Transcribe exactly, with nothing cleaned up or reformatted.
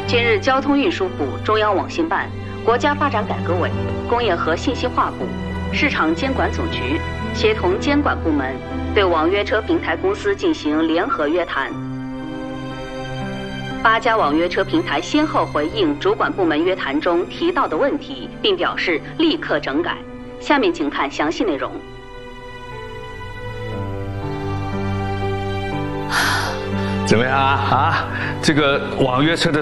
近日，交通运输部、中央网信办、国家发展改革委、工业和信息化部、市场监管总局协同监管部门对网约车平台公司进行联合约谈。八家网约车平台先后回应主管部门约谈中提到的问题，并表示立刻整改。下面请看详细内容。 怎么样啊？啊，这个网约车的